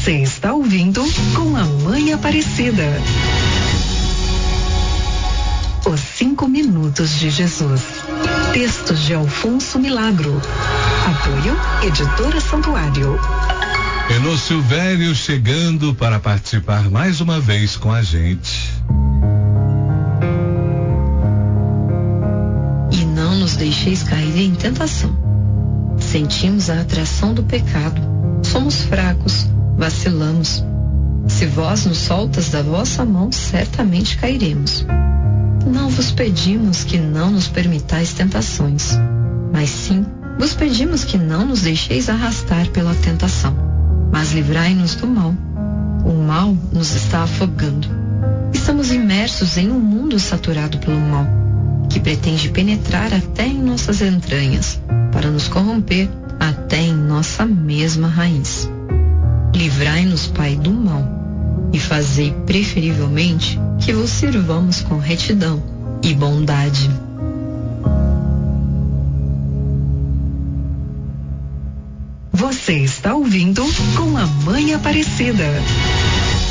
Você está ouvindo Com a Mãe Aparecida. Os 5 minutos de Jesus. Textos de Alfonso Milagro. Apoio Editora Santuário. Elô Silvério chegando para participar mais uma vez com a gente. E não nos deixeis cair em tentação. Sentimos a atração do pecado. Somos fracos, vacilamos. Se vós nos soltas da vossa mão, certamente cairemos. Não vos pedimos que não nos permitais tentações, mas sim vos pedimos que não nos deixeis arrastar pela tentação, mas livrai-nos do mal. O mal nos está afogando. Estamos imersos em um mundo saturado pelo mal, que pretende penetrar até em nossas entranhas, para nos corromper até em nossa mesma raiz. Livrai-nos, Pai, do mal, e fazei preferivelmente que vos sirvamos com retidão e bondade. Você está ouvindo Com a Mãe Aparecida.